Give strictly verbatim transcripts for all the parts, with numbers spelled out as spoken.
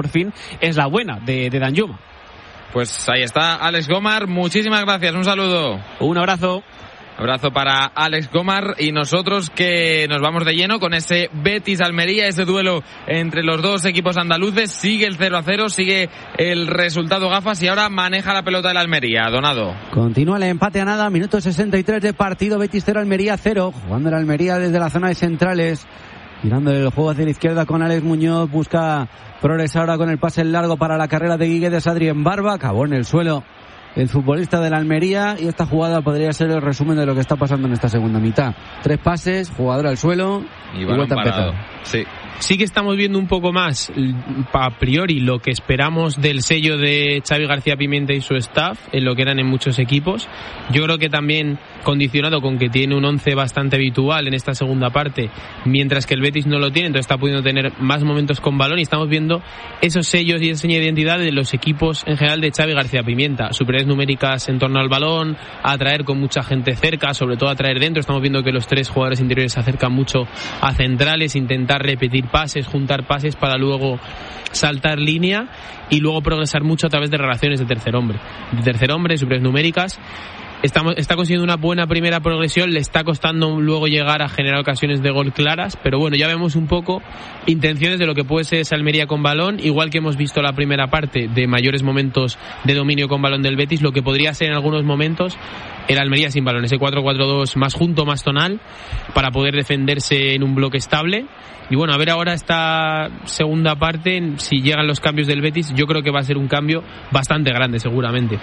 por fin es la buena de, de Danjuma. Pues ahí está Alex Gomar, muchísimas gracias, un saludo. Un abrazo. Abrazo para Alex Gomar y nosotros que nos vamos de lleno con ese Betis-Almería, ese duelo entre los dos equipos andaluces. Sigue el cero a cero, sigue el resultado gafas y ahora maneja la pelota del Almería. Donado. Continúa el empate a nada, minuto sesenta y tres de partido, Betis cero, Almería cero. Jugando el Almería desde la zona de centrales, girando el juego hacia la izquierda con Alex Muñoz, busca progresar ahora con el pase largo para la carrera de Guiguedes. Adrián Barba, acabó en el suelo el futbolista del Almería, y esta jugada podría ser el resumen de lo que está pasando en esta segunda mitad. Tres pases, jugador al suelo y, y vuelta a empezar. Sí. Sí que estamos viendo un poco más a priori lo que esperamos del sello de Xavi García Pimienta y su staff en lo que eran en muchos equipos. Yo creo que también condicionado con que tiene un once bastante habitual en esta segunda parte, mientras que el Betis no lo tiene, entonces está pudiendo tener más momentos con balón, y estamos viendo esos sellos y esa seña de identidad de los equipos en general de Xavi García Pimienta. Superioridades numéricas en torno al balón, atraer con mucha gente cerca, sobre todo atraer dentro. Estamos viendo que los tres jugadores interiores se acercan mucho a centrales, intentar repetir pases, juntar pases para luego saltar línea y luego progresar mucho a través de relaciones de tercer hombre. De tercer hombre, superioridades numéricas. Estamos, está consiguiendo una buena primera progresión, le está costando luego llegar a generar ocasiones de gol claras, pero bueno, ya vemos un poco intenciones de lo que puede ser esa Almería con balón, igual que hemos visto la primera parte de mayores momentos de dominio con balón del Betis, lo que podría ser en algunos momentos el Almería sin balón, ese cuatro cuatro dos más junto, más tonal, para poder defenderse en un bloque estable. Y bueno, a ver ahora esta segunda parte, si llegan los cambios del Betis, yo creo que va a ser un cambio bastante grande seguramente.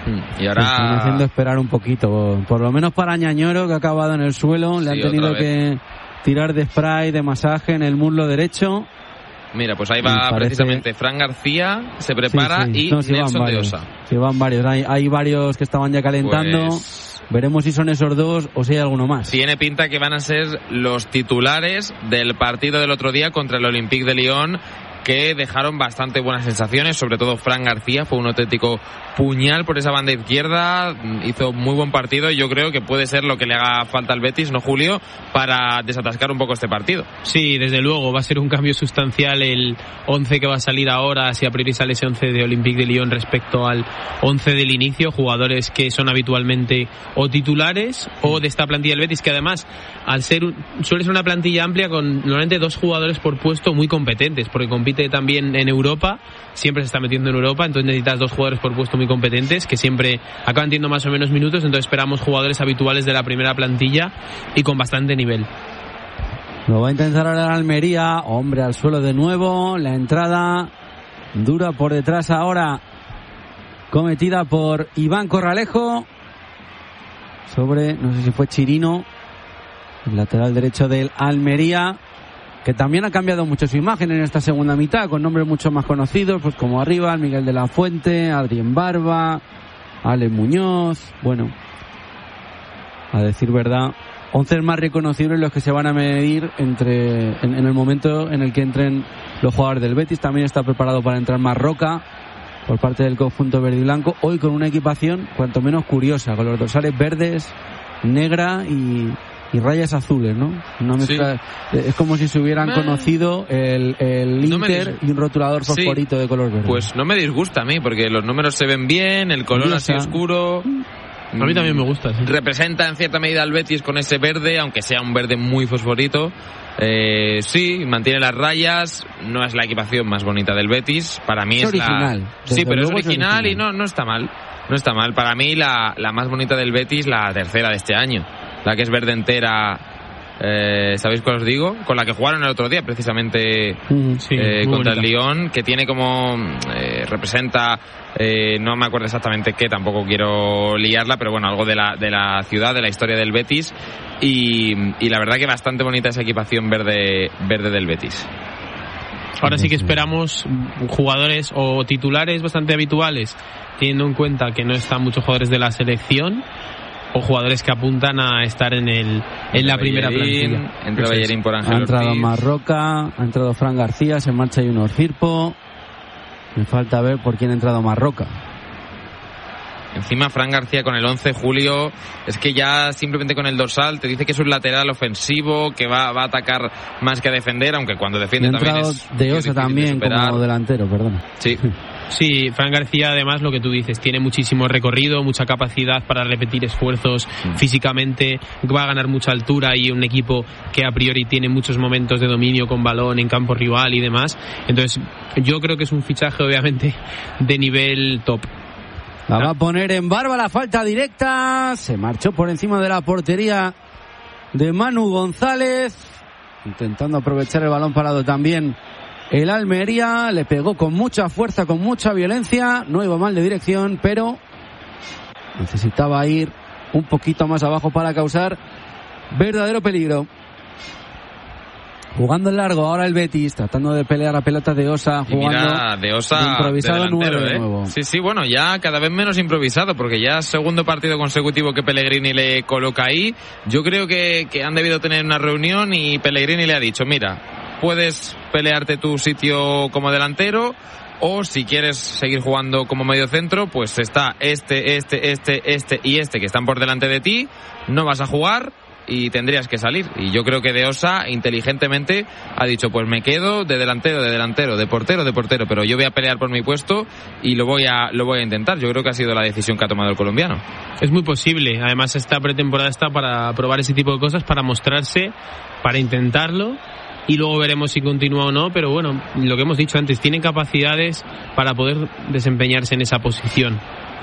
Y ahora están haciendo esperar un poquito, por lo menos para Ñañoro, que ha acabado en el suelo. Le sí, han tenido que tirar de spray, de masaje en el muslo derecho. Mira, pues ahí va parece... precisamente Fran García, se prepara, sí, sí. y no, si Nelson de Osa. Sí, van varios, hay, hay varios que estaban ya calentando. Pues... Veremos si son esos dos o si hay alguno más. Tiene pinta que van a ser los titulares del partido del otro día contra el Olympique de Lyon, que dejaron bastante buenas sensaciones, sobre todo Fran García, fue un auténtico puñal por esa banda izquierda, hizo muy buen partido y yo creo que puede ser lo que le haga falta al Betis, ¿no, Julio?, para desatascar un poco este partido. Sí, desde luego, va a ser un cambio sustancial el once que va a salir ahora, si a priori sale ese once de Olympique de Lyon respecto al once del inicio, jugadores que son habitualmente o titulares o de esta plantilla del Betis, que además, al ser un, suele ser una plantilla amplia con normalmente dos jugadores por puesto muy competentes, porque compite también en Europa, siempre se está metiendo en Europa, entonces necesitas dos jugadores por puesto muy competentes que siempre acaban teniendo más o menos minutos, entonces esperamos jugadores habituales de la primera plantilla y con bastante nivel. Lo va a intentar ahora Almería, hombre al suelo de nuevo, la entrada dura por detrás ahora, cometida por Iván Corralejo sobre, no sé si fue Chirino, el lateral derecho del Almería, que también ha cambiado mucho su imagen en esta segunda mitad, con nombres mucho más conocidos, pues como arriba, Miguel de la Fuente, Adrián Barba, Ale Muñoz, bueno, a decir verdad, once más reconocibles los que se van a medir entre en, en el momento en el que entren los jugadores del Betis. También está preparado para entrar Marroca por parte del conjunto verde y blanco, hoy con una equipación cuanto menos curiosa, con los dorsales verdes, negra y... y rayas azules, ¿no? Una mezcla, sí. Es como si se hubieran me... conocido el, el no Inter dis... y un rotulador fosforito sí. de color verde. Pues no me disgusta a mí, porque los números se ven bien, el color así oscuro. A mí también me gusta. Sí. Representa en cierta medida al Betis con ese verde, aunque sea un verde muy fosforito. Eh, sí, mantiene las rayas, no es la equipación más bonita del Betis. Para mí es, es original. la... Sí, pero es original, es original y no, no está mal. No está mal. Para mí la, la más bonita del Betis, la tercera de este año. La que es verde entera, eh, ¿sabéis cuál os digo? Con la que jugaron el otro día, precisamente, mm, sí, eh, contra bonita. el Lyon, que tiene como, eh, representa, eh, no me acuerdo exactamente qué, tampoco quiero liarla, pero bueno, algo de la, de la ciudad, de la historia del Betis, y, y la verdad que bastante bonita esa equipación verde, verde del Betis. Ahora sí que esperamos jugadores o titulares bastante habituales, teniendo en cuenta que no están muchos jugadores de la selección, o jugadores que apuntan a estar en el en la primera plantilla. Entra Bellerín por Ángel Ha entrado Ortiz. Marroca, ha entrado Fran García, se marcha Junior Firpo. Me falta ver por quién ha entrado Marroca. Encima Fran García con el once, Julio, es que ya simplemente con el dorsal te dice que es un lateral ofensivo, que va, va a atacar más que a defender, aunque cuando defiende también es de Osa también de como delantero, perdón. Sí. Sí, Fran García además lo que tú dices, tiene muchísimo recorrido, mucha capacidad para repetir esfuerzos mm. físicamente, va a ganar mucha altura y un equipo que a priori tiene muchos momentos de dominio con balón en campo rival y demás. Entonces yo creo que es un fichaje obviamente de nivel top. La va a poner en barba la falta directa, se marchó por encima de la portería de Manu González, intentando aprovechar el balón parado también. El Almería le pegó con mucha fuerza, con mucha violencia, no iba mal de dirección, pero necesitaba ir un poquito más abajo para causar verdadero peligro. Jugando en largo ahora el Betis, tratando de pelear a pelota de Osa, jugando y mira, de Osa de improvisado de delantero, nueve ¿eh? de nuevo. Sí, sí, bueno, ya cada vez menos improvisado, porque ya segundo partido consecutivo que Pellegrini le coloca ahí. Yo creo que, que han debido tener una reunión y Pellegrini le ha dicho, mira, puedes pelearte tu sitio como delantero, o si quieres seguir jugando como medio centro, pues está este, este, este, este y este que están por delante de ti, no vas a jugar y tendrías que salir. Y yo creo que De Osa inteligentemente ha dicho, pues me quedo de delantero, de delantero, de portero, de portero, pero yo voy a pelear por mi puesto y lo voy a lo voy a intentar. Yo creo que ha sido la decisión que ha tomado el colombiano. Es muy posible, además esta pretemporada está para probar ese tipo de cosas, para mostrarse, para intentarlo. Y luego veremos si continúa o no, pero bueno, lo que hemos dicho antes, tiene capacidades para poder desempeñarse en esa posición.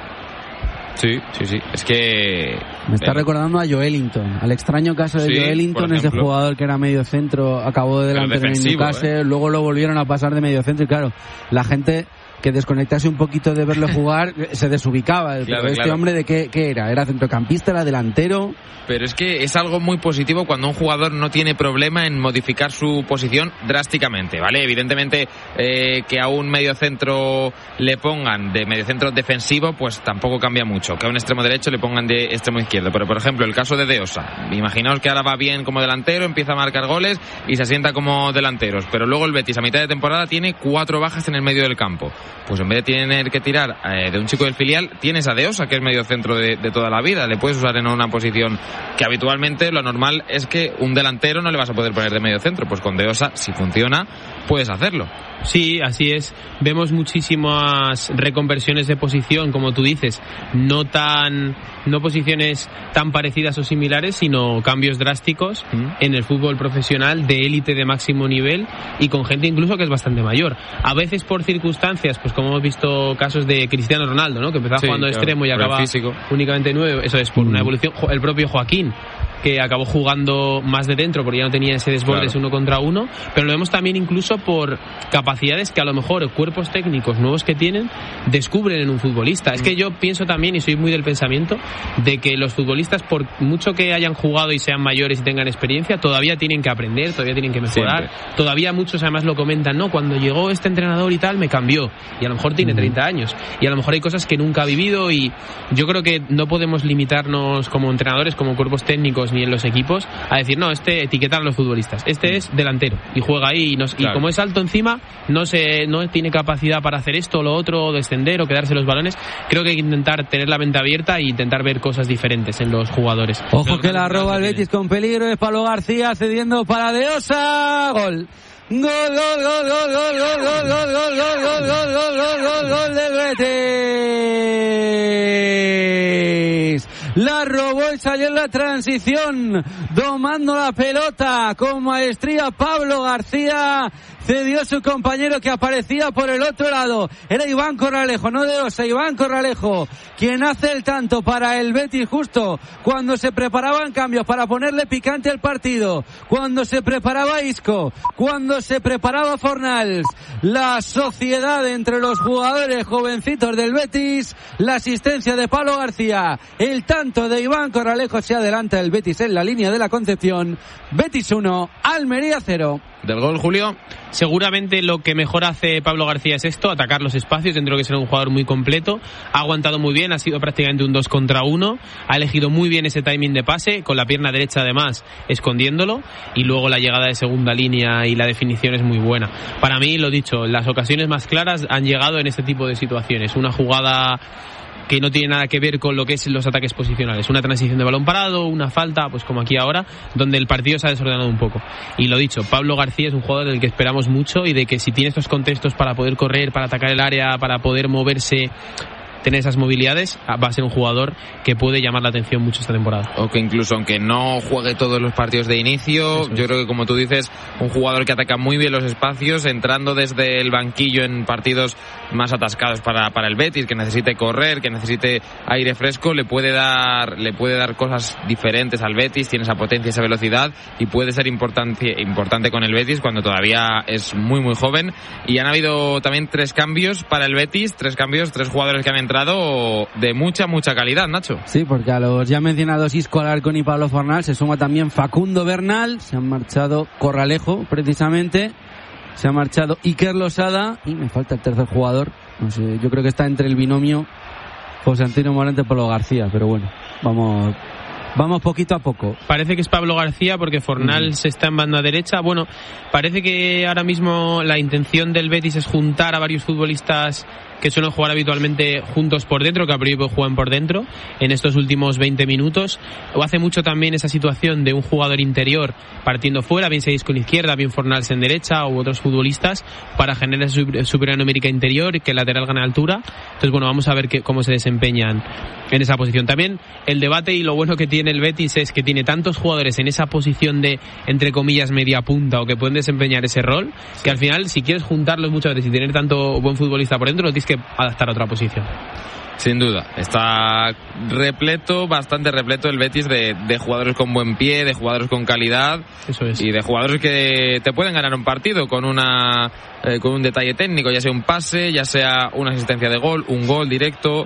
Sí, sí, sí. Es que... Me está eh, recordando a Joelinton, al extraño caso de sí, Joelinton, ese jugador que era medio centro, acabó de delantero en Newcastle, ¿eh? Luego lo volvieron a pasar de medio centro y claro, la gente que desconectase un poquito de verlo jugar se desubicaba. Claro, pero este claro. hombre de qué, qué era, era centrocampista, era delantero. Pero es que es algo muy positivo cuando un jugador no tiene problema en modificar su posición drásticamente, ¿vale? Evidentemente eh, que a un mediocentro le pongan de mediocentro defensivo, pues tampoco cambia mucho. Que a un extremo derecho le pongan de extremo izquierdo. Pero por ejemplo, el caso de De Osa, imaginaos que ahora va bien como delantero, empieza a marcar goles y se asienta como delanteros, pero luego el Betis a mitad de temporada tiene cuatro bajas en el medio del campo. Pues en vez de tener que tirar eh, de un chico del filial, tienes a De Osa, que es medio centro de, de toda la vida. Le puedes usar en una posición que habitualmente lo normal es que un delantero no le vas a poder poner de medio centro. Pues con De Osa, si funciona, puedes hacerlo. Sí, así es. Vemos muchísimas reconversiones de posición, como tú dices, no tan no posiciones tan parecidas o similares, sino cambios drásticos mm. en el fútbol profesional de élite de máximo nivel y con gente incluso que es bastante mayor. A veces por circunstancias, pues como hemos visto casos de Cristiano Ronaldo, ¿no? Que empezaba sí, jugando de claro, extremo y acaba únicamente nueve. Eso es por mm. una evolución. El propio Joaquín, que acabó jugando más de dentro porque ya no tenía ese desborde claro. uno contra uno, pero lo vemos también incluso por capacidades que a lo mejor cuerpos técnicos nuevos que tienen descubren en un futbolista. Mm. Es que yo pienso también, y soy muy del pensamiento, de que los futbolistas, por mucho que hayan jugado y sean mayores y tengan experiencia, todavía tienen que aprender, todavía tienen que mejorar. Siempre. Todavía muchos además lo comentan, no, cuando llegó este entrenador y tal me cambió, y a lo mejor tiene mm. treinta años, y a lo mejor hay cosas que nunca ha vivido, y yo creo que no podemos limitarnos como entrenadores, como cuerpos técnicos ni en los equipos a decir, no, este etiquetar a los futbolistas, este es delantero y juega ahí y, nos, claro. y como es alto encima no se no tiene capacidad para hacer esto o lo otro, o descender o quedarse los balones. Creo que hay que intentar tener la mente abierta e intentar ver cosas diferentes en los jugadores. Ojo que la roba el Betis con peligro, es Pablo García cediendo para De Osa, gol. Gol, gol, gol, gol, gol, gol, gol, gol, gol, gol, gol, gol, gol, gol, gol, gol del Betis. La robó y salió en la transición, domando la pelota con maestría Pablo García. Cedió su compañero que aparecía por el otro lado. Era Iván Corralejo, no De Osa, Iván Corralejo, quien hace el tanto para el Betis justo cuando se preparaban cambios para ponerle picante al partido, cuando se preparaba Isco, cuando se preparaba Fornals. La sociedad entre los jugadores jovencitos del Betis, la asistencia de Pablo García, el tanto de Iván Corralejo, se adelanta el Betis en la línea de la Concepción. Betis uno, Almería cero. Del gol, Julio. Seguramente lo que mejor hace Pablo García es esto, atacar los espacios. Dentro de que será un jugador muy completo, ha aguantado muy bien, ha sido prácticamente un dos contra uno, ha elegido muy bien ese timing de pase, con la pierna derecha además escondiéndolo, y luego la llegada de segunda línea y la definición es muy buena. Para mí, lo dicho, las ocasiones más claras han llegado en este tipo de situaciones. Una jugada que no tiene nada que ver con lo que es los ataques posicionales. Una transición de balón parado, una falta, pues como aquí ahora, donde el partido se ha desordenado un poco. Y lo dicho, Pablo García es un jugador del que esperamos mucho y de que si tiene estos contextos para poder correr, para atacar el área, para poder moverse, tener esas movilidades, va a ser un jugador que puede llamar la atención mucho esta temporada. O que incluso aunque no juegue todos los partidos de inicio, yo creo que, como tú dices, un jugador que ataca muy bien los espacios, entrando desde el banquillo en partidos más atascados para, para el Betis, que necesite correr, que necesite aire fresco, le puede dar le puede dar cosas diferentes al Betis, tiene esa potencia, esa velocidad, y puede ser importante, importante con el Betis cuando todavía es muy muy joven. Y han habido también tres cambios para el Betis, tres cambios, tres jugadores que han entrado de mucha, mucha calidad, Nacho. Sí, porque a los ya mencionados Isco Alarcón y Pablo Fornal se suma también Facundo Bernal, se han marchado Corralejo, precisamente, se ha marchado Iker Losada, y me falta el tercer jugador, no sé, yo creo que está entre el binomio José Antonio Morante y Pablo García, pero bueno, vamos... Vamos poquito a poco. Parece que es Pablo García porque Fornal mm. se está en banda derecha. Bueno, parece que ahora mismo la intención del Betis es juntar a varios futbolistas que suelen jugar habitualmente juntos por dentro, que a priori juegan por dentro en estos últimos veinte minutos. O hace mucho también esa situación de un jugador interior partiendo fuera, bien seis con izquierda, bien Fornals en derecha, u otros futbolistas, para generar superioridad numérica interior y que el lateral gane altura. Entonces, bueno, vamos a ver que, cómo se desempeñan en esa posición. También el debate, y lo bueno que tiene el Betis es que tiene tantos jugadores en esa posición de, entre comillas, media punta, o que pueden desempeñar ese rol, que al final, si quieres juntarlos muchas veces y tener tanto buen futbolista por dentro, lo tienes que adaptar a otra posición. Sin duda, está repleto, bastante repleto el Betis de, de jugadores con buen pie, de jugadores con calidad. Eso es. Y de jugadores que te pueden ganar un partido con una eh, con un detalle técnico, ya sea un pase, ya sea una asistencia de gol, un gol directo.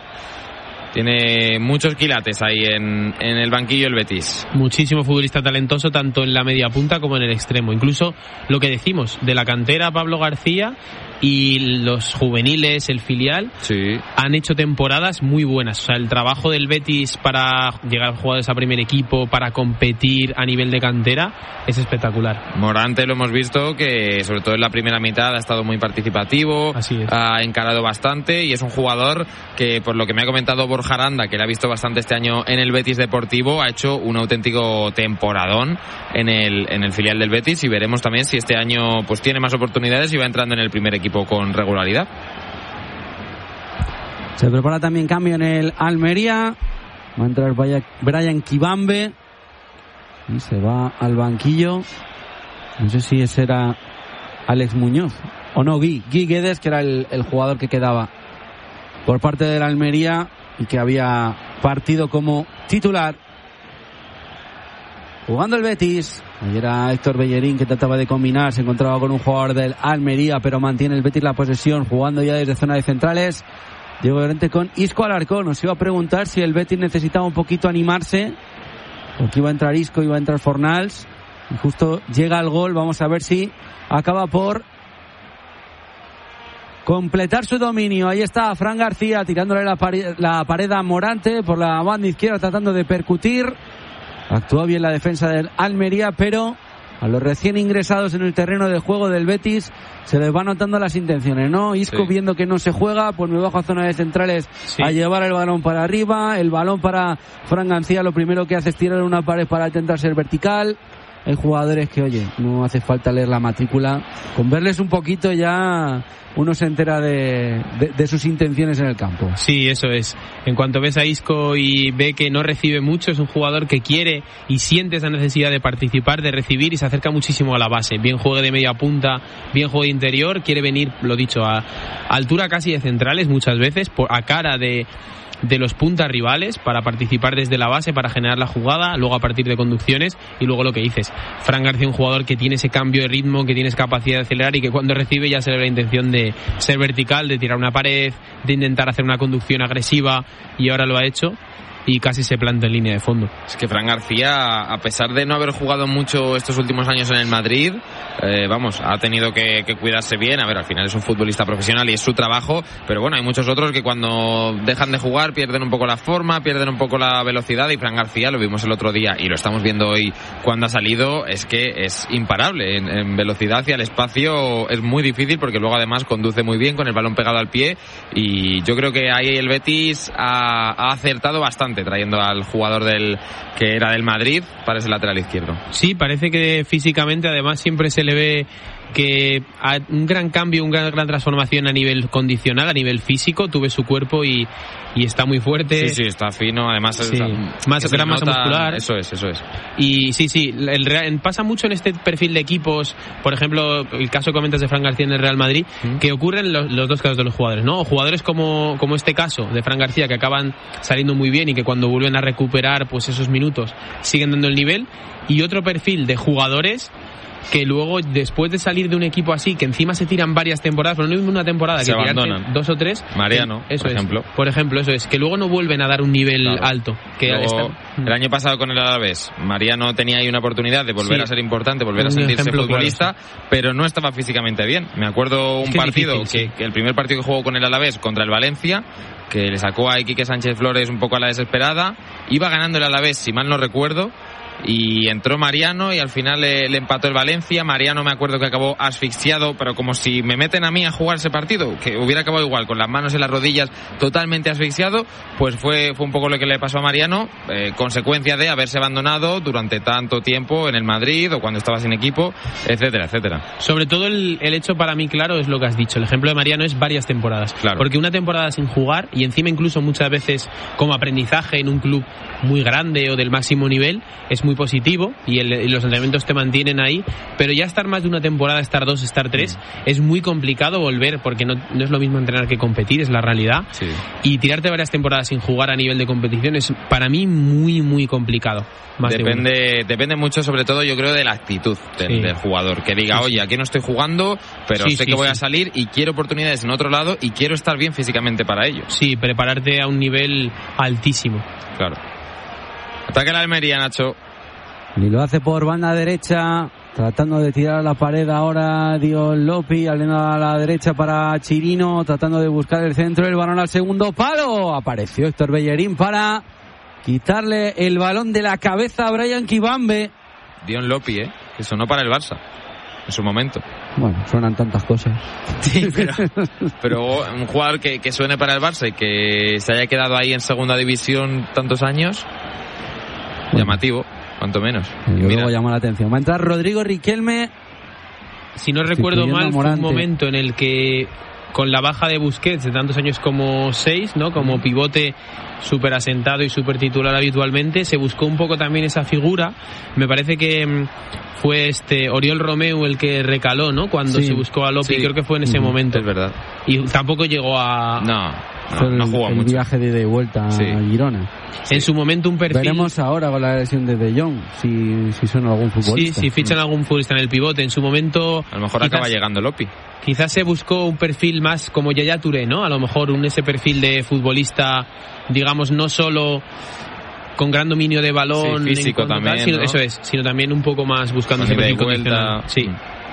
Tiene muchos quilates ahí en, en el banquillo el Betis. Muchísimo futbolista talentoso, tanto en la media punta como en el extremo. Incluso lo que decimos de la cantera, Pablo García, y los juveniles, el filial, sí, han hecho temporadas muy buenas. O sea, el trabajo del Betis para llegar a jugadores a primer equipo, para competir a nivel de cantera, es espectacular. Morante lo hemos visto que, sobre todo en la primera mitad, ha estado muy participativo, Así es. Ha encarado bastante, y es un jugador que, por lo que me ha comentado Borja Aranda, que le ha visto bastante este año en el Betis Deportivo, ha hecho un auténtico temporadón en el, en el filial del Betis, y veremos también si este año pues tiene más oportunidades y va entrando en el primer equipo con regularidad. Se prepara también cambio en el Almería. Va a entrar Brian Kibambe y se va al banquillo. No sé si ese era Alex Muñoz o no, Gui, Gui Guedes, que era el, el jugador que quedaba por parte del Almería y que había partido como titular. Jugando el Betis. Ayer era Héctor Bellerín, que trataba de combinar, se encontraba con un jugador del Almería, pero mantiene el Betis la posesión, jugando ya desde zona de centrales. Diego Llorente con Isco Alarcón. Nos iba a preguntar si el Betis necesitaba un poquito animarse, porque iba a entrar Isco, iba a entrar Fornals, y justo llega el gol. Vamos a ver si acaba por completar su dominio. Ahí está Fran García tirándole la pared, la pared a Morante por la banda izquierda, tratando de percutir. Actuó bien la defensa del Almería, pero a los recién ingresados en el terreno de juego del Betis se les va notando las intenciones, ¿no? Isco, sí, viendo que no se juega, pues me bajo a zona de centrales, sí, a llevar el balón para arriba. El balón para Fran García, lo primero que hace es tirar una pared para intentar ser vertical. Hay jugadores que, oye, no hace falta leer la matrícula, con verles un poquito ya uno se entera de, de, de sus intenciones en el campo. Sí, eso es. En cuanto ves a Isco y ve que no recibe mucho, es un jugador que quiere y siente esa necesidad de participar, de recibir, y se acerca muchísimo a la base. Bien juegue de media punta, bien juegue de interior, quiere venir, lo dicho, a, a altura casi de centrales muchas veces, por, a cara de... de los puntas rivales, para participar desde la base, para generar la jugada, luego a partir de conducciones, y luego lo que dices, Fran García, un jugador que tiene ese cambio de ritmo, que tiene esa capacidad de acelerar, y que cuando recibe ya se le ve la intención de ser vertical, de tirar una pared, de intentar hacer una conducción agresiva, y ahora lo ha hecho. y casi se planta en línea de fondo. Es que Fran García, a pesar de no haber jugado mucho estos últimos años en el Madrid, eh, vamos, ha tenido que, que cuidarse bien. A ver, al final es un futbolista profesional y es su trabajo, pero bueno, hay muchos otros que cuando dejan de jugar pierden un poco la forma, pierden un poco la velocidad, y Fran García, lo vimos el otro día y lo estamos viendo hoy cuando ha salido, es que es imparable en, en velocidad y al espacio. Es muy difícil porque luego además conduce muy bien con el balón pegado al pie, y yo creo que ahí el Betis ha, ha acertado bastante trayendo al jugador del que era del Madrid para ese lateral izquierdo. Sí, parece que físicamente además siempre se le ve que hay un gran cambio, una gran, gran transformación a nivel condicional, a nivel físico. Tuve su cuerpo y, y está muy fuerte. Sí, sí, está fino, además sí. es, más gran masa muscular. Eso es, eso es. Y sí, sí, el Real, pasa mucho en este perfil de equipos, por ejemplo, el caso que comentas de Fran García en el Real Madrid, ¿Mm? que ocurren los, los dos casos de los jugadores, ¿no? O jugadores como, como este caso de Fran García, que acaban saliendo muy bien y que cuando vuelven a recuperar pues esos minutos siguen dando el nivel, y otro perfil de jugadores que luego, después de salir de un equipo así, que encima se tiran varias temporadas, pero no es una temporada, se que abandonan. tirarte dos o tres. Mariano, eso por es, ejemplo. Por ejemplo, eso es, que luego no vuelven a dar un nivel claro. alto. Que luego, está... el año pasado con el Alavés, Mariano tenía ahí una oportunidad de volver sí. a ser importante, volver un a sentirse futbolista, claro, sí. pero no estaba físicamente bien. Me acuerdo un partido, difícil, que, sí. que el primer partido que jugó con el Alavés contra el Valencia, que le sacó a Iquique Sánchez Flores un poco a la desesperada, iba ganando el Alavés, si mal no recuerdo, y entró Mariano y al final le, le empató el Valencia. Mariano me acuerdo que acabó asfixiado, pero como si me meten a mí a jugar ese partido, que hubiera acabado igual, con las manos en las rodillas, totalmente asfixiado. Pues fue, fue un poco lo que le pasó a Mariano, eh, consecuencia de haberse abandonado durante tanto tiempo en el Madrid o cuando estaba sin equipo, etcétera, etcétera. Sobre todo el, el hecho para mí claro es lo que has dicho. El ejemplo de Mariano es varias temporadas, claro. porque una temporada sin jugar, y encima incluso muchas veces como aprendizaje en un club muy grande o del máximo nivel, es muy positivo, y, el, y los entrenamientos te mantienen ahí, pero ya estar más de una temporada, estar dos, estar tres, mm. es muy complicado volver, porque no, no es lo mismo entrenar que competir, es la realidad, sí. y tirarte varias temporadas sin jugar a nivel de competición es para mí muy muy complicado. Más depende de depende mucho, sobre todo yo creo, de la actitud del, sí. del jugador, que diga, sí, oye, sí. aquí no estoy jugando, pero sí, sé sí, que voy sí. a salir y quiero oportunidades en otro lado y quiero estar bien físicamente para ello. Sí, prepararte a un nivel altísimo. Claro. Ataque la Almería, Nacho. Y lo hace por banda derecha, tratando de tirar a la pared ahora Dion Lopi, aliendo a la derecha para Chirino, tratando de buscar el centro, el balón al segundo palo. Apareció Héctor Bellerín para quitarle el balón de la cabeza a Brian Kibambe. Dion Lopi, ¿eh? Que sonó para el Barça en su momento. Bueno, suenan tantas cosas. Sí, pero, pero un jugador que, que suene para el Barça y que se haya quedado ahí en segunda división tantos años, bueno, llamativo, cuanto menos. Y luego llama la atención. Va a entrar Rodrigo Riquelme. Si no recuerdo mal, fue un momento en el que, con la baja de Busquets de tantos años como seis, ¿no? Como pivote súper asentado y súper titular habitualmente, se buscó un poco también esa figura. Me parece que fue este Oriol Romeu el que recaló, ¿no? Cuando sí, se buscó a Lopi, sí. Creo que fue en ese mm, momento. Es verdad. Y tampoco llegó a... No, no, fue el, no jugó el mucho. viaje de ida y vuelta sí. a Girona. Sí. En su momento un perfil... Veremos ahora con la lesión de De Jong, si, si suena algún futbolista. Sí, si fichan algún futbolista en el pivote. En su momento... A lo mejor quizás, acaba llegando Lopi. Quizás se buscó un perfil más como Yaya Touré, ¿no? A lo mejor un ese perfil de futbolista, digamos, no solo con gran dominio de balón, sí, físico en también, tal, sino, ¿no? Eso es, sino también un poco más buscando con ese perfil de vuelta. Sí.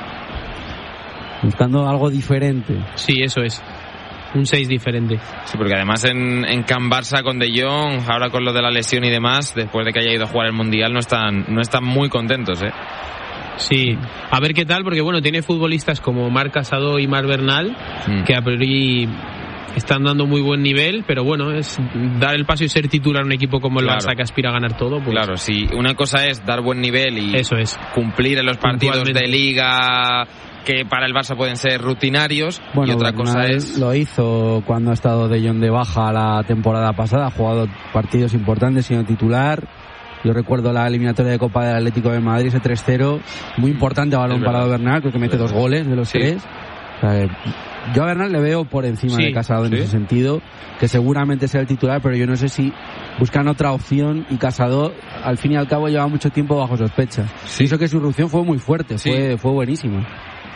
Buscando algo diferente. Sí, eso es. Un seis diferente. Sí, porque además en, en Can Barça con De Jong, ahora con lo de la lesión y demás, después de que haya ido a jugar el Mundial, no están, no están muy contentos, ¿eh? Sí, a ver qué tal, porque bueno, tiene futbolistas como Marc Casado y Marc Bernal, mm. que a priori están dando muy buen nivel, pero bueno, es dar el paso y ser titular en un equipo como el claro. Barça, que aspira a ganar todo. Pues... Claro, sí, una cosa es dar buen nivel y eso es. cumplir en los partidos de Liga que para el Barça pueden ser rutinarios, bueno, y otra Bernal cosa es... lo hizo cuando ha estado De Jong de baja la temporada pasada, ha jugado partidos importantes siendo titular. Yo recuerdo la eliminatoria de Copa del Atlético de Madrid, ese tres cero, muy importante a balón parado Bernal, creo que mete dos goles de los sí. tres. O sea, yo a Bernal le veo por encima sí, de Casado en sí. ese sentido, que seguramente sea el titular, pero yo no sé si buscan otra opción, y Casado al fin y al cabo lleva mucho tiempo bajo sospecha. Sí. Pienso que su irrupción fue muy fuerte, sí. fue, fue buenísima.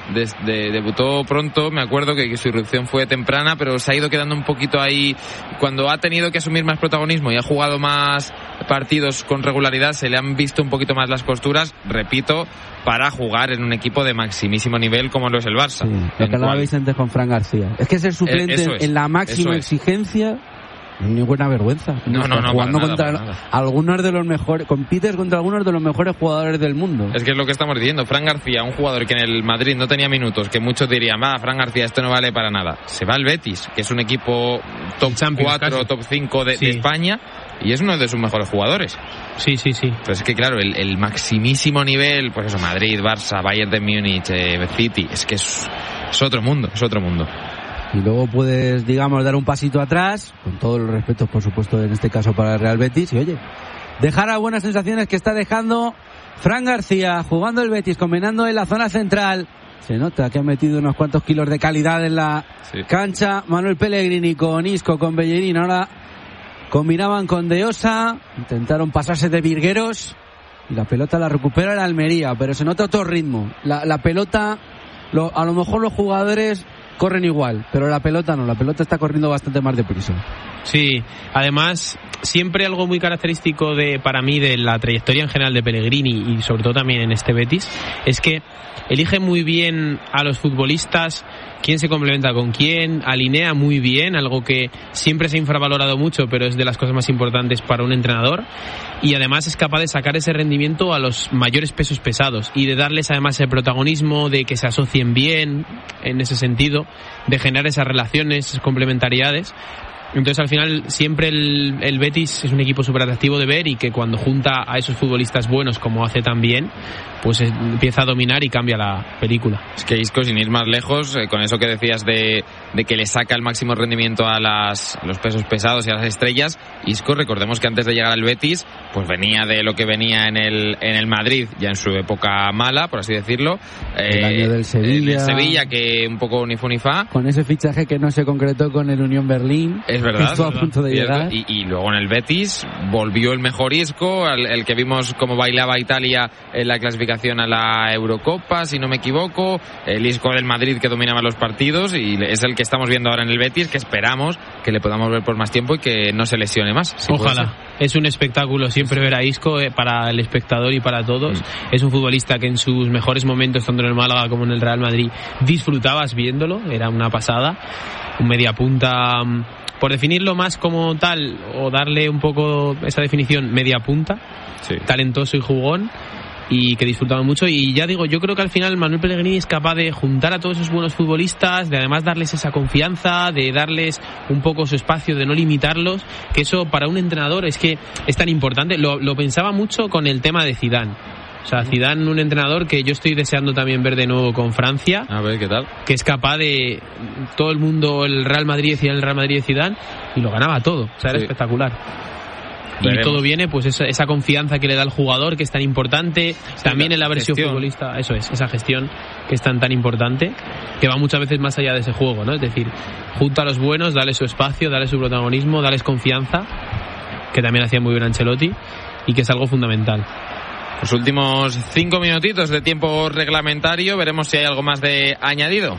de, de, debutó pronto, me acuerdo que, que su irrupción fue temprana, pero se ha ido quedando un poquito ahí. Cuando ha tenido que asumir más protagonismo y ha jugado más partidos con regularidad, se le han visto un poquito más las costuras, repito, para jugar en un equipo de maximísimo nivel como lo es el Barça. Sí, lo que hablabais antes con Fran García. Es que ser suplente eh, es, en la máxima exigencia... Ni buena vergüenza. No, no, no. Jugando para nada, contra para nada. algunos de los mejores, compites contra algunos de los mejores jugadores del mundo. Es que es lo que estamos diciendo. Fran García, un jugador que en el Madrid no tenía minutos, que muchos dirían, va, Fran García, esto no vale para nada. Se va al Betis, que es un equipo top cuatro, top cinco de, sí. de España, y es uno de sus mejores jugadores. Sí, sí, sí. Pues es que claro, el, el maximísimo nivel, pues eso, Madrid, Barça, Bayern de Múnich, eh, City, es que es, es otro mundo, es otro mundo. Y luego puedes, digamos, dar un pasito atrás, con todos los respetos, por supuesto, en este caso para el Real Betis, y oye, dejar a buenas sensaciones que está dejando Fran García, jugando el Betis, combinando en la zona central. Se nota que ha metido unos cuantos kilos de calidad en la sí. cancha. Manuel Pellegrini con Isco, con Bellerín, ahora combinaban con De Osa, intentaron pasarse de virgueros, y la pelota la recupera el Almería, pero se nota otro ritmo. La, la pelota, lo, a lo mejor los jugadores corren igual, pero la pelota no, la pelota está corriendo bastante más deprisa. Sí, además siempre algo muy característico de para mí de la trayectoria en general de Pellegrini y sobre todo también en este Betis es que elige muy bien a los futbolistas, quién se complementa con quién, alinea muy bien, algo que siempre se ha infravalorado mucho, pero es de las cosas más importantes para un entrenador, y además es capaz de sacar ese rendimiento a los mayores pesos pesados y de darles además el protagonismo, de que se asocien bien en ese sentido, de generar esas relaciones, esas complementariedades. Entonces al final siempre el, el Betis es un equipo súper atractivo de ver, y que cuando junta a esos futbolistas buenos como hace también, pues empieza a dominar y cambia la película. Es que Isco, sin ir más lejos, eh, con eso que decías de, de que le saca el máximo rendimiento a, las, a los pesos pesados y a las estrellas, Isco, recordemos que antes de llegar al Betis pues venía de lo que venía en el, en el Madrid, ya en su época mala, por así decirlo, eh, el año del Sevilla, el Sevilla, que un poco ni fu ni fa, con ese fichaje que no se concretó con el Unión Berlín. Es verdad, estuvo a punto de llegar. Y, y luego en el Betis volvió el mejor Isco, el, el que vimos cómo bailaba Italia en la clasificación a la Eurocopa, si no me equivoco, el Isco del Madrid que dominaba los partidos, y es el que estamos viendo ahora en el Betis, que esperamos que le podamos ver por más tiempo y que no se lesione más. Si Ojalá. Es un espectáculo siempre ver a Isco, eh, para el espectador y para todos. Mm. Es un futbolista que en sus mejores momentos, tanto en el Málaga como en el Real Madrid, disfrutabas viéndolo, era una pasada. Un mediapunta, por definirlo más como tal, o darle un poco esa definición, media punta, sí. talentoso y jugón, y que disfrutaban mucho. Y ya digo, yo creo que al final Manuel Pellegrini es capaz de juntar a todos esos buenos futbolistas, de además darles esa confianza, de darles un poco su espacio, de no limitarlos, que eso para un entrenador es que es tan importante. Lo, lo pensaba mucho con el tema de Zidane. O sea, Zidane, un entrenador que yo estoy deseando también ver de nuevo con Francia. A ver, ¿qué tal? Que es capaz de... Todo el mundo, el Real Madrid decía el Real Madrid de Zidane, y lo ganaba todo. O sea, era sí. espectacular. Veremos. Y todo viene, pues esa, esa confianza que le da el jugador, que es tan importante. Sí, también en la versión gestión. futbolista, eso es, esa gestión que es tan tan importante, que va muchas veces más allá de ese juego, ¿no? Es decir, junta a los buenos, dale su espacio, dale su protagonismo, dales confianza, que también hacía muy bien Ancelotti, y que es algo fundamental. Los últimos cinco minutitos de tiempo reglamentario, veremos si hay algo más de añadido.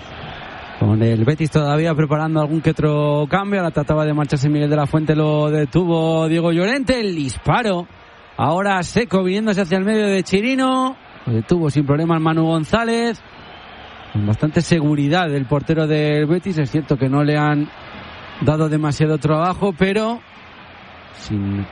Con el Betis todavía preparando algún que otro cambio. Ahora trataba de marcharse Miguel de la Fuente, lo detuvo Diego Llorente. El disparo ahora seco viniéndose hacia el medio de Chirino. Lo detuvo sin problemas Manu González. Con bastante seguridad el portero del Betis. Es cierto que no le han dado demasiado trabajo, pero sin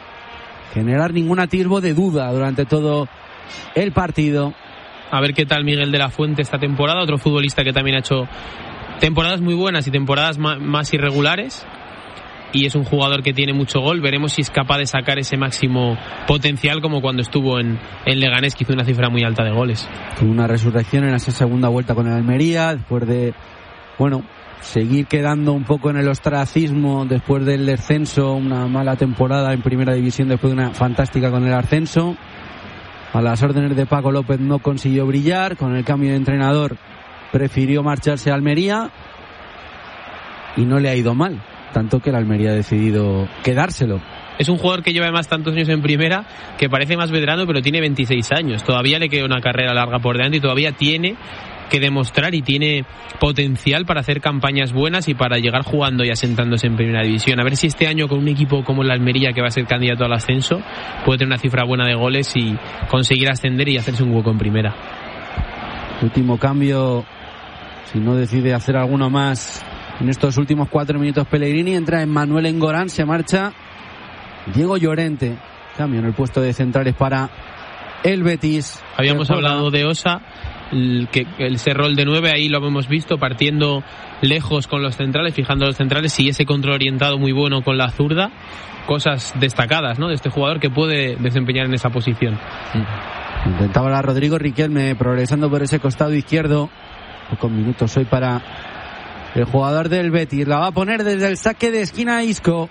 generar ningún atisbo de duda durante todo el partido. A ver qué tal Miguel de la Fuente esta temporada, otro futbolista que también ha hecho temporadas muy buenas y temporadas más irregulares, y es un jugador que tiene mucho gol. Veremos si es capaz de sacar ese máximo potencial, como cuando estuvo en, en Leganés, que hizo una cifra muy alta de goles. Tuvo una resurrección en esa segunda vuelta con el Almería, después de, bueno, seguir quedando un poco en el ostracismo después del descenso, una mala temporada en primera división después de una fantástica con el ascenso. A las órdenes de Paco López no consiguió brillar, con el cambio de entrenador prefirió marcharse a Almería y no le ha ido mal, tanto que el Almería ha decidido quedárselo. Es un jugador que lleva además tantos años en primera, que parece más veterano, pero tiene veintiséis años. Todavía le queda una carrera larga por delante y todavía tiene que demostrar y tiene potencial para hacer campañas buenas y para llegar jugando y asentándose en primera división. A ver si este año con un equipo como el Almería, que va a ser candidato al ascenso, puede tener una cifra buena de goles y conseguir ascender y hacerse un hueco en primera. Último cambio, si no decide hacer alguno más en estos últimos cuatro minutos Pellegrini, entra Emmanuel Engorán, se marcha Diego Llorente, cambio en el puesto de centrales para el Betis. Habíamos hablado de Osa, el, que, ese rol de nueve, ahí lo hemos visto, partiendo lejos con los centrales, fijando los centrales, y ese control orientado muy bueno con la zurda, cosas destacadas, ¿no?, de este jugador que puede desempeñar en esa posición. Intentaba la Rodrigo Riquelme progresando por ese costado izquierdo. Pocos minutos hoy para el jugador del Betis. La va a poner desde el saque de esquina Isco,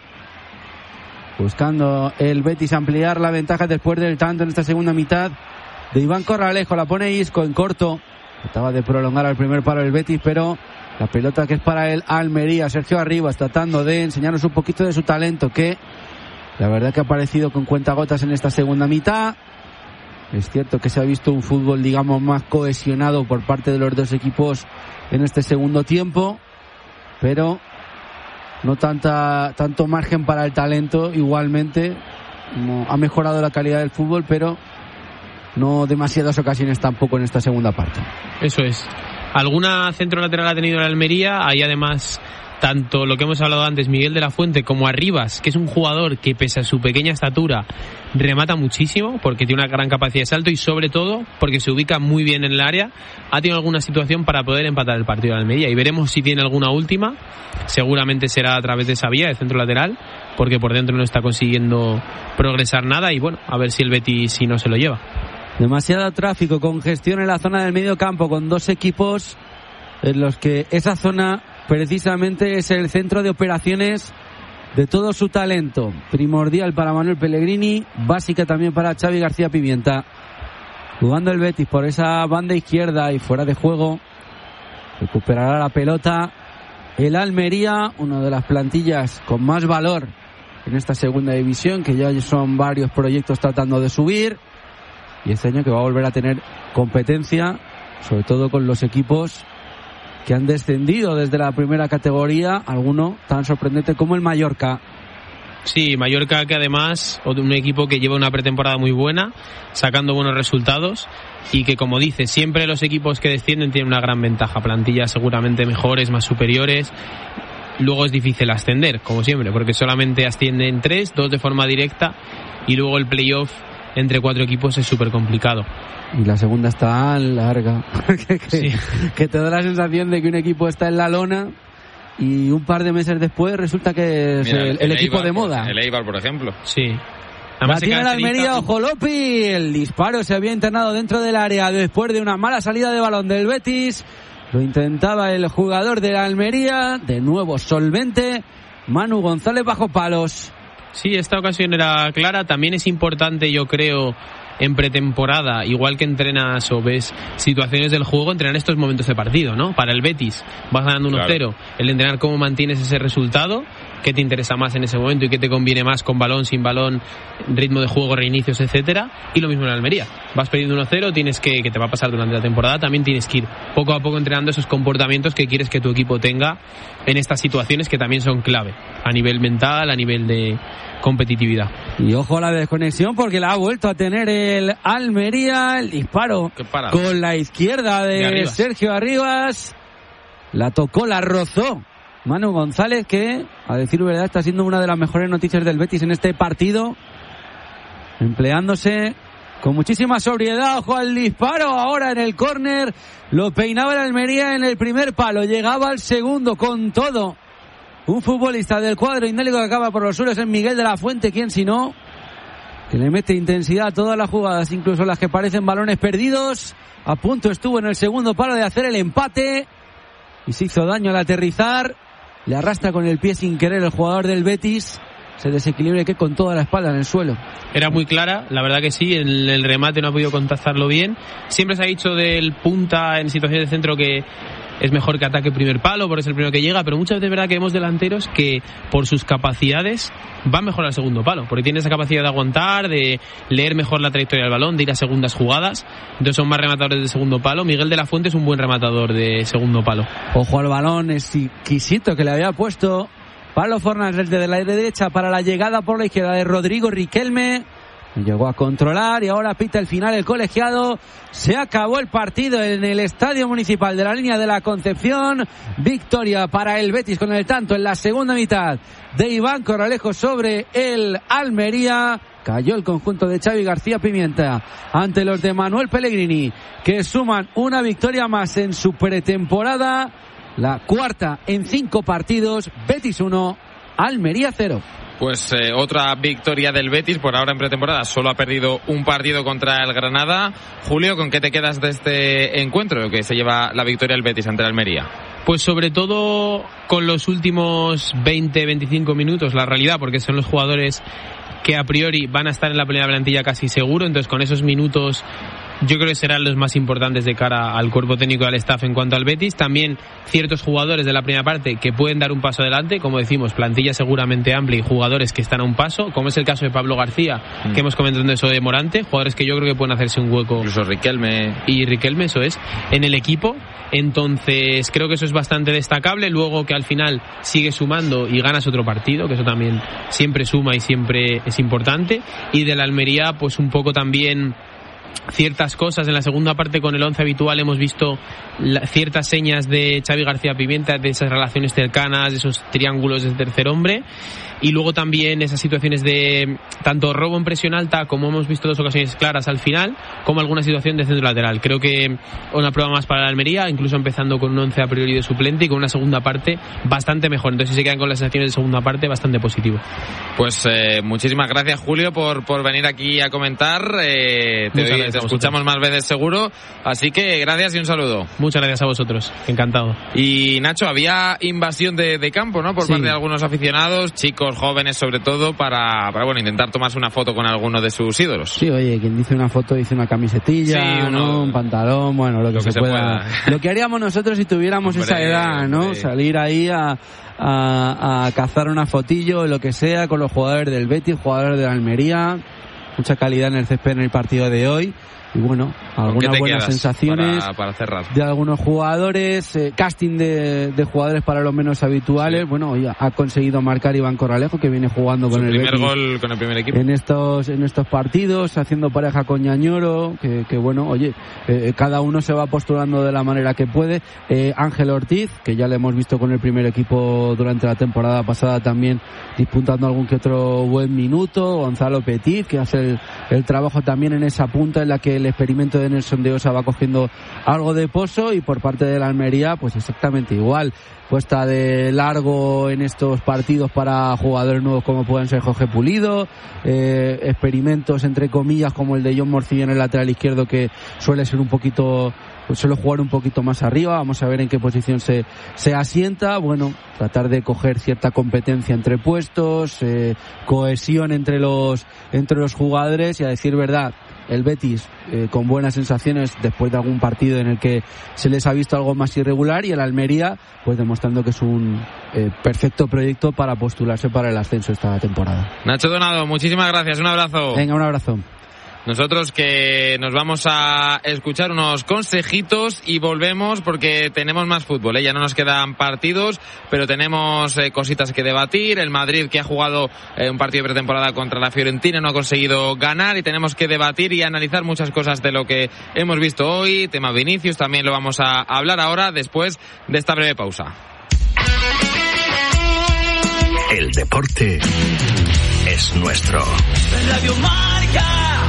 buscando el Betis ampliar la ventaja después del tanto en esta segunda mitad de Iván Corralejo. La pone Isco en corto, trataba de prolongar al primer palo el Betis, pero la pelota que es para el Almería. Sergio Arribas tratando de enseñarnos un poquito de su talento, que la verdad que ha aparecido con cuentagotas en esta segunda mitad. Es cierto que se ha visto un fútbol, digamos, más cohesionado por parte de los dos equipos en este segundo tiempo, pero no tanta tanto margen para el talento. Igualmente no, ha mejorado la calidad del fútbol, pero no demasiadas ocasiones tampoco en esta segunda parte. Eso es. Alguna centro lateral ha tenido el Almería. Hay además tanto lo que hemos hablado antes, Miguel de la Fuente, como Arribas, que es un jugador que pese a su pequeña estatura remata muchísimo porque tiene una gran capacidad de salto y sobre todo porque se ubica muy bien en el área. Ha tenido alguna situación para poder empatar el partido de Almería y veremos si tiene alguna última. Seguramente será a través de esa vía de centro lateral, porque por dentro no está consiguiendo progresar nada, y bueno, a ver si el Betis si no se lo lleva. Demasiado tráfico, congestión en la zona del medio campo, con dos equipos en los que esa zona precisamente es el centro de operaciones de todo su talento. Primordial para Manuel Pellegrini, básica también para Xavi García Pimienta. Jugando el Betis por esa banda izquierda y fuera de juego. Recuperará la pelota el Almería, una de las plantillas con más valor en esta segunda división, que ya son varios proyectos tratando de subir. Y este año que va a volver a tener competencia, sobre todo con los equipos que han descendido desde la primera categoría, alguno tan sorprendente como el Mallorca. Sí, Mallorca, que además un equipo que lleva una pretemporada muy buena, sacando buenos resultados, y que, como dice, siempre los equipos que descienden tienen una gran ventaja, plantillas seguramente mejores, más superiores. Luego es difícil ascender, como siempre, porque solamente ascienden tres, dos de forma directa, y luego el playoff entre cuatro equipos es súper complicado. Y la segunda está larga, que, que, sí. que te da la sensación de que un equipo está en la lona y un par de meses después resulta que es Mira, el, el, el equipo Eibar, de moda. El Eibar, por ejemplo. Sí. Además, la tiene la Almería, ojo Lopi, el disparo se había internado dentro del área después de una mala salida de balón del Betis. Lo intentaba el jugador de la Almería, de nuevo solvente, Manu González bajo palos. Sí, esta ocasión era clara. También es importante, yo creo, en pretemporada, igual que entrenas o ves situaciones del juego, entrenar estos momentos de partido, ¿no? Para el Betis, vas ganando uno cero. Claro. El entrenar cómo mantienes ese resultado, qué te interesa más en ese momento y qué te conviene más con balón, sin balón, ritmo de juego, reinicios, etcétera. Y lo mismo en Almería. Vas perdiendo uno cero, tienes que, que te va a pasar durante la temporada, también tienes que ir poco a poco entrenando esos comportamientos que quieres que tu equipo tenga en estas situaciones que también son clave, a nivel mental, a nivel de competitividad. Y ojo a la desconexión, porque la ha vuelto a tener el Almería, el disparo con la izquierda de, de Sergio Arribas. La tocó, la rozó Manu González, que, a decir verdad, está siendo una de las mejores noticias del Betis en este partido, empleándose con muchísima sobriedad. Ojo al disparo ahora en el córner, lo peinaba el Almería en el primer palo, llegaba al segundo con todo. Un futbolista del cuadro indélico que acaba por los suelos es Miguel de la Fuente, quien si no, que le mete intensidad a todas las jugadas, incluso las que parecen balones perdidos. A punto estuvo en el segundo palo de hacer el empate y se hizo daño al aterrizar. Le arrastra con el pie sin querer el jugador del Betis. Se desequilibra que con toda la espalda en el suelo. Era muy clara, la verdad que sí. El, el remate no ha podido contactarlo bien. Siempre se ha dicho del punta en situaciones de centro que es mejor que ataque primer palo, por eso es el primero que llega, pero muchas veces es verdad que vemos delanteros que por sus capacidades van mejor al segundo palo, porque tiene esa capacidad de aguantar, de leer mejor la trayectoria del balón, de ir a segundas jugadas, entonces son más rematadores de segundo palo. Miguel de la Fuente es un buen rematador de segundo palo. Ojo al balón exquisito que le había puesto Pablo Fornals desde la derecha para la llegada por la izquierda de Rodrigo Riquelme. Llegó a controlar y ahora pita el final el colegiado. Se acabó el partido en el Estadio Municipal de la Línea de la Concepción. Victoria para el Betis con el tanto en la segunda mitad de Iván Corralejo sobre el Almería. Cayó el conjunto de Xavi García Pimienta ante los de Manuel Pellegrini, que suman una victoria más en su pretemporada. La cuarta en cinco partidos. Betis uno, Almería cero. Pues eh, otra victoria del Betis, por ahora en pretemporada solo ha perdido un partido contra el Granada. Julio, ¿con qué te quedas de este encuentro que se lleva la victoria del Betis ante el Almería? Pues sobre todo con los últimos veinte veinticinco minutos, la realidad, porque son los jugadores que a priori van a estar en la primera plantilla casi seguro, entonces con esos minutos yo creo que serán los más importantes de cara al cuerpo técnico y al staff en cuanto al Betis. También ciertos jugadores de la primera parte que pueden dar un paso adelante, como decimos, plantilla seguramente amplia y jugadores que están a un paso, como es el caso de Pablo García, mm. que hemos comentado eso de Morante, jugadores que yo creo que pueden hacerse un hueco. Incluso Riquelme. Y Riquelme, eso es, en el equipo. Entonces creo que eso es bastante destacable. Luego que al final sigue sumando y ganas otro partido, que eso también siempre suma y siempre es importante. Y de la Almería, pues un poco también ciertas cosas. En la segunda parte con el once habitual hemos visto la, ciertas señas de Xavi García Pimienta, de esas relaciones cercanas, de esos triángulos de tercer hombre, y luego también esas situaciones de tanto robo en presión alta, como hemos visto dos ocasiones claras al final, como alguna situación de centro lateral. Creo que una prueba más para la Almería, incluso empezando con un once a priori de suplente y con una segunda parte bastante mejor. Entonces si se quedan con las sensaciones de segunda parte, bastante positivo. Pues eh, muchísimas gracias, Julio, por, por venir aquí a comentar. Eh, te, doy, te escuchamos más veces seguro, así que gracias y un saludo. Muchas gracias a vosotros, encantado. Y Nacho, había invasión de, de campo, ¿no? Por sí. parte de algunos aficionados, chicos, jóvenes sobre todo, para, para bueno, intentar tomarse una foto con alguno de sus ídolos. Sí, oye, quien dice una foto dice una camisetilla, sí, uno, ¿no? Un pantalón, bueno, lo que, lo que se, se pueda. pueda. Lo que haríamos nosotros si tuviéramos hombre, esa edad, ¿no? Hombre. Salir ahí a, a, a cazar una fotillo, lo que sea, con los jugadores del Betis, jugadores de la Almería. Mucha calidad en el césped en el partido de hoy. Y bueno, algunas buenas sensaciones para, para cerrar? De algunos jugadores, eh, casting de, de jugadores para los menos habituales. Sí. Bueno, hoy ha conseguido marcar Iván Corralejo, que viene jugando Su con el primer Betis gol con el primer equipo en estos en estos partidos, haciendo pareja con Ñañoro, que, que bueno, oye, eh, cada uno se va postulando de la manera que puede. eh, Ángel Ortiz, que ya le hemos visto con el primer equipo durante la temporada pasada, también disputando algún que otro buen minuto. Gonzalo Petit, que hace el, el trabajo también en esa punta en la que el experimento de Nelson de Osa va cogiendo algo de pozo. Y por parte de la Almería, pues exactamente igual, puesta de largo en estos partidos para jugadores nuevos como pueden ser Jorge Pulido, eh, experimentos entre comillas como el de John Morcilla en el lateral izquierdo, que suele ser un poquito, pues suele jugar un poquito más arriba. Vamos a ver en qué posición se, se asienta. Bueno, tratar de coger cierta competencia entre puestos, eh, cohesión entre los entre los jugadores. Y a decir verdad, el Betis eh, con buenas sensaciones después de algún partido en el que se les ha visto algo más irregular, y el Almería pues demostrando que es un eh, perfecto proyecto para postularse para el ascenso esta temporada. Nacho Donado, muchísimas gracias, un abrazo. Venga, un abrazo. Nosotros que nos vamos a escuchar unos consejitos y volvemos porque tenemos más fútbol, ¿eh? Ya no nos quedan partidos, pero tenemos eh, cositas que debatir. El Madrid, que ha jugado eh, un partido de pretemporada contra la Fiorentina, no ha conseguido ganar, y tenemos que debatir y analizar muchas cosas de lo que hemos visto hoy. Tema Vinicius también lo vamos a hablar ahora, después de esta breve pausa. El deporte es nuestro. Radio Marca.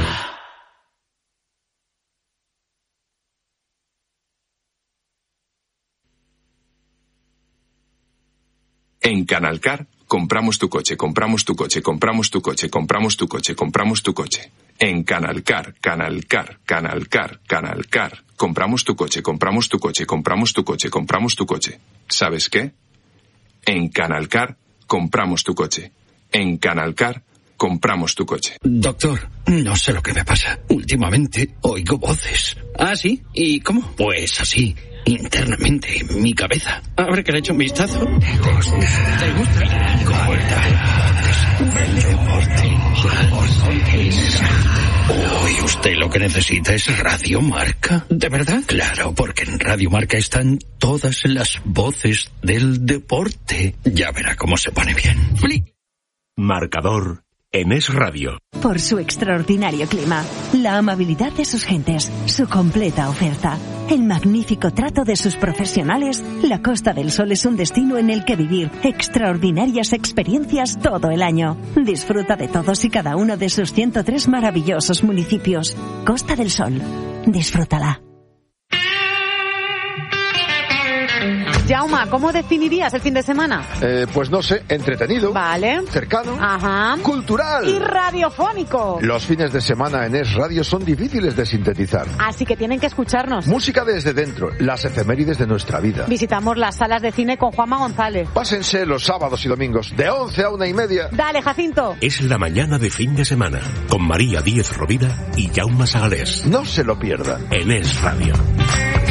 En Canalcar compramos tu coche, compramos tu coche, compramos tu coche, compramos tu coche, compramos tu coche. En Canalcar, Canalcar, Canalcar, Canalcar, compramos tu coche, compramos tu coche, compramos tu coche, compramos tu coche. ¿Sabes qué? En Canalcar compramos tu coche. En Canalcar compramos tu coche. Doctor, no sé lo que me pasa. Últimamente oigo voces. ¿Ah, sí? ¿Y cómo? Pues así. internamente en mi cabeza. A ver que le echo un vistazo. ¿Te gusta? ¿Te gusta? El deporte. Hoy usted lo que necesita es Radio Marca. ¿De verdad? Claro, porque en Radio Marca están todas las voces del deporte. Ya verá cómo se pone bien. ¡Fli! Marcador en Es Radio. Por su extraordinario clima, la amabilidad de sus gentes, su completa oferta, el magnífico trato de sus profesionales, la Costa del Sol es un destino en el que vivir extraordinarias experiencias todo el año. Disfruta de todos y cada uno de sus ciento tres maravillosos municipios. Costa del Sol. Disfrútala. Jauma, ¿cómo definirías el fin de semana? Eh, pues no sé, entretenido. Vale. Cercano. Ajá. Cultural. Y radiofónico. Los fines de semana en Es Radio son difíciles de sintetizar. Así que tienen que escucharnos. Música desde dentro, las efemérides de nuestra vida. Visitamos las salas de cine con Juanma González. Pásense los sábados y domingos, de once a una y media. Dale, Jacinto. Es la mañana de fin de semana, con María Díez Rovira y Jaume Sagalés. No se lo pierdan. En Es Radio.